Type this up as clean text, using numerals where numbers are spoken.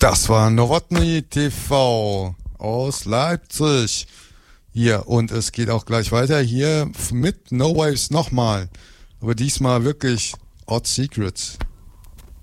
Das war Nowotny TV aus Leipzig. Hier, und es geht auch gleich weiter hier mit No Waves nochmal. Aber diesmal wirklich Odd Secrets.